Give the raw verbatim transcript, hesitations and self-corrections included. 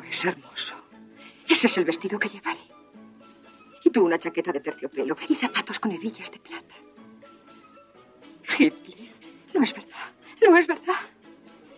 Es hermoso. Ese es el vestido que llevaré. Y tú una chaqueta de terciopelo y zapatos con hebillas de plata. Heathcliff, no es verdad, no es verdad.